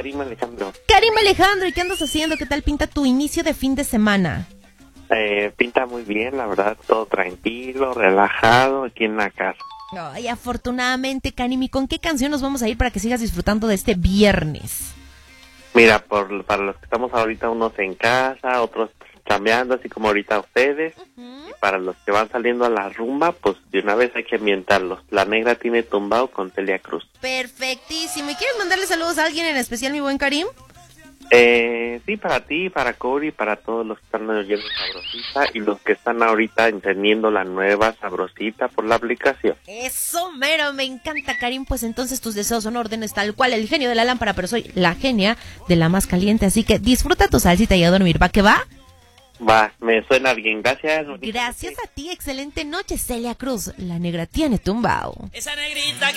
Karim Alejandro. Karim Alejandro, ¿y qué andas haciendo? ¿Qué tal pinta tu inicio de fin de semana? Pinta muy bien, la verdad, todo tranquilo, relajado, aquí en la casa. Ay, afortunadamente, Karim, ¿y con qué canción nos vamos a ir para que sigas disfrutando de este viernes? Mira, para los que estamos ahorita, unos en casa, otros chambeando, así como ahorita ustedes. Y para los que van saliendo a la rumba, pues de una vez hay que ambientarlos. La Negra tiene tumbado con Celia Cruz. Perfectísimo. ¿Y quieres mandarle saludos a alguien en especial, mi buen Karim? Sí, para ti, para Cory, para todos los que están oyendo Sabrosita y los que están ahorita entendiendo la nueva Sabrosita por la aplicación. Eso mero, me encanta, Karim. Pues entonces tus deseos son órdenes tal cual, el genio de la lámpara, pero soy la genia de la más caliente, así que disfruta tu salsita y a dormir, ¿va que va? Va, me suena bien, gracias. Gracias a ti, excelente noche, Celia Cruz. La Negra tiene tumbao. Esa negrita